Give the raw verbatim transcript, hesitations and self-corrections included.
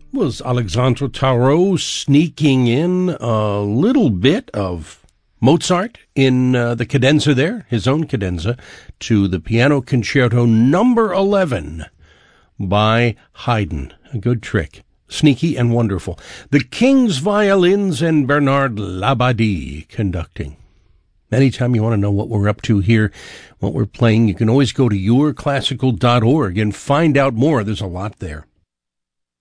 Was Alexandre Tarot sneaking in a little bit of Mozart in uh, the cadenza there, his own cadenza, to the Piano Concerto number eleven by Haydn. A good trick. Sneaky and wonderful. The King's Violins and Bernard Labadie conducting. Anytime you want to know what we're up to here, what we're playing, you can always go to your classical dot org and find out more. There's a lot there.